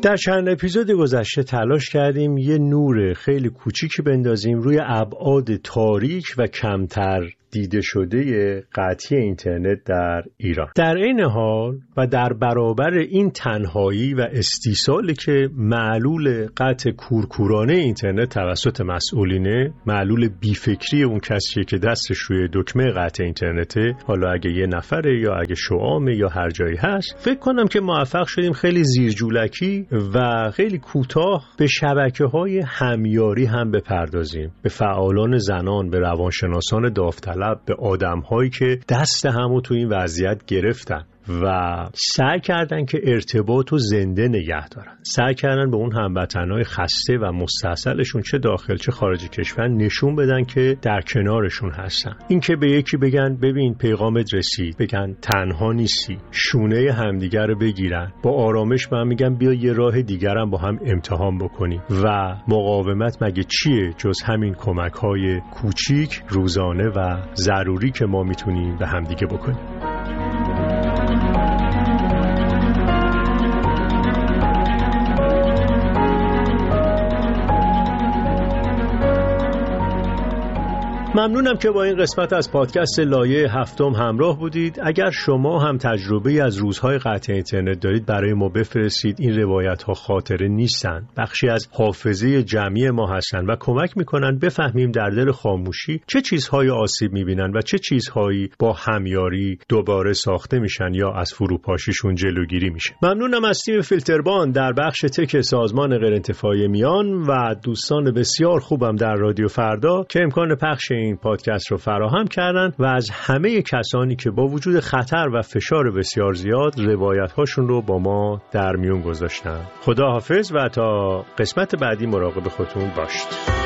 در چند اپیزود گذشته تلاش کردیم یه نور خیلی کوچیکی بندازیم روی ابعاد تاریک و کمتر دیده شده قطعی اینترنت در ایران. در این حال و در برابر این تنهایی و استیصالی که معلول قطع کورکورانه اینترنت توسط مسئولینه، معلول بیفکری اون کسیه که دستش روی دکمه قطع اینترنته، حالا اگه یه نفره یا اگه شعامه یا هر جایی هست، فکر کنم که موفق شدیم خیلی زیرجولکی و خیلی کوتاه به شبکه‌های همیاری هم بپردازیم، به فعالان زنان، به روانشناسان داوطلب، به آدم‌هایی که دست همو تو این وضعیت گرفتن و سعی کردن که ارتباط و زنده نگه دارن، سعی کردن به اون هموطنای خسته و مستاصلشون چه داخل چه خارج کشور نشون بدن که در کنارشون هستن. این که به یکی بگن ببین پیغامت رسید، بگن تنها نیستی، شونه همدیگر رو بگیرن، با آرامش به هم میگن بیا یه راه دیگرم با هم امتحان بکنیم. و مقاومت مگه چیه جز همین کمک‌های کوچیک روزانه و ضروری که ما میتونیم به همدیگه بکنیم. ممنونم که با این قسمت از پادکست لایه هفتم همراه بودید. اگر شما هم تجربه از روزهای قطع اینترنت دارید برای ما بفرستید. این روایت ها خاطره نیستن، بخشی از حافظه جمعی ما هستن و کمک میکنن بفهمیم در دل خاموشی چه چیزهای آسیب میبینن و چه چیزهایی با همیاری دوباره ساخته میشن یا از فروپاشیشون جلوگیری میشه. ممنونم از تیم فیلتربان در بخش تک سازمان غیرانتفاعی میان و دوستان بسیار خوبم در رادیو فردا که امکان پخش این پادکست رو فراهم کردن و از همه کسانی که با وجود خطر و فشار بسیار زیاد روایت هاشون رو با ما در میون گذاشتن. خدا حافظ و تا قسمت بعدی مراقب خودتون باشید.